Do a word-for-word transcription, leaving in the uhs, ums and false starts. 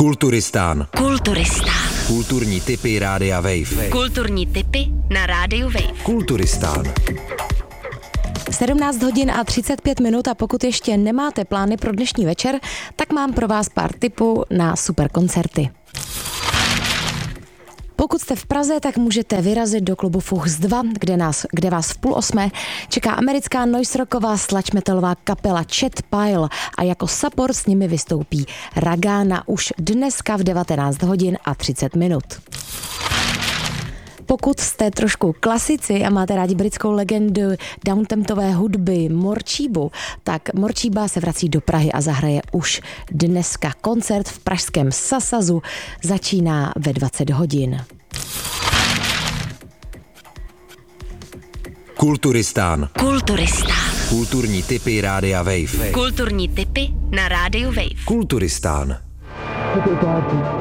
Kulturistán. Kulturistán. Kulturní tipy Rádia Wave. Kulturní tipy na Rádiu Wave. Kulturistán. sedmnáct hodin a třicet pět minut a pokud ještě nemáte plány pro dnešní večer, tak mám pro vás pár tipů na super koncerty. Pokud jste v Praze, tak můžete vyrazit do klubu Fuchs dva, kde, nás, kde vás v půl osmé čeká americká noise rocková sludge metalová kapela Chet Pile a jako support s nimi vystoupí Ragana už dneska v devatenáct hodin a třicet minut. Pokud jste trošku klasici a máte rádi britskou legendu downtempové hudby Morčíbu, tak Morčíba se vrací do Prahy a zahraje už dneska. Koncert v pražském Sasazu začíná ve dvacet hodin. Kulturistán. Kulturistán. Kulturní tipy Rádia Wave. Kulturní tipy na Rádiu Wave. Kulturistán.